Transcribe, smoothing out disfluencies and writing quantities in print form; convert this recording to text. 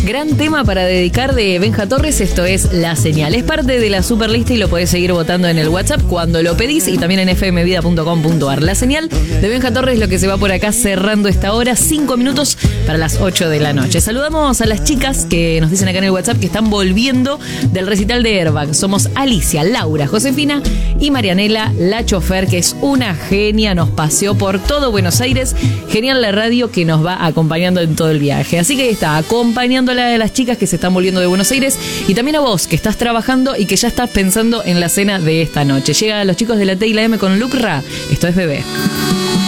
Gran tema para dedicar de Benja Torres, esto es La Señal. Es parte de la superlista y lo podés seguir votando en el WhatsApp cuando lo pedís y también en fmvida.com.ar. La Señal de Benja Torres, lo que se va por acá cerrando esta hora, 5 minutos para las 8 de la noche. Saludamos a las chicas que nos dicen acá en el WhatsApp que están volviendo del recital de Airbag. Somos Alicia, Laura, Josefina y Marianela, la chofer, que es una genia, nos paseó por todo Buenos Aires. Genial la radio que nos va acompañando en todo el viaje. Así que ahí está, acompañándola de las chicas que se están volviendo de Buenos Aires y también a vos que estás trabajando y que ya estás pensando en la cena de esta noche. Llegan los chicos de la T y la M con Lucra. Esto es Bebé.